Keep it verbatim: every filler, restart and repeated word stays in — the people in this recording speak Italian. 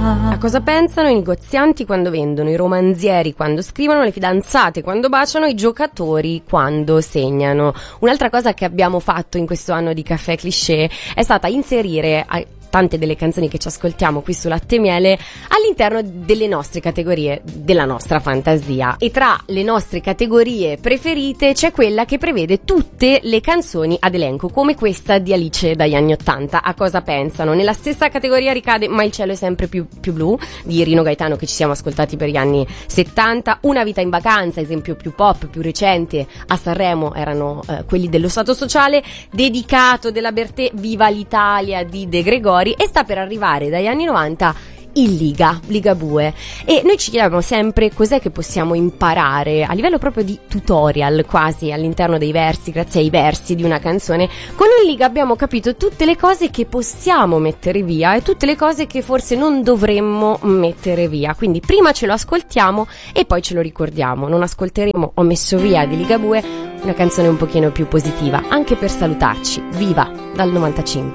A cosa pensano i negozianti quando vendono, i romanzieri quando scrivono, le fidanzate quando baciano, i giocatori quando segnano? Un'altra cosa che abbiamo fatto in questo anno di Caffè Cliché è stata inserire a tante delle canzoni che ci ascoltiamo qui su Latte e Miele all'interno delle nostre categorie, della nostra fantasia, e tra le nostre categorie preferite c'è quella che prevede tutte le canzoni ad elenco, come questa di Alice dagli anni ottanta. A cosa pensano? Nella stessa categoria ricade Ma il cielo è sempre più, più blu di Rino Gaetano, che ci siamo ascoltati per gli anni settanta, Una vita in vacanza, esempio più pop, più recente, a Sanremo erano eh, quelli dello Stato Sociale, Dedicato della Bertè, Viva l'Italia di De Gregori, e sta per arrivare dagli anni novanta il Liga, Ligabue. E noi ci chiediamo sempre cos'è che possiamo imparare a livello proprio di tutorial, quasi all'interno dei versi, grazie ai versi di una canzone. Con il Liga abbiamo capito tutte le cose che possiamo mettere via e tutte le cose che forse non dovremmo mettere via, quindi prima ce lo ascoltiamo e poi ce lo ricordiamo. Non ascolteremo Ho messo via di Ligabue, una canzone un pochino più positiva, anche per salutarci. Viva dal novantacinque.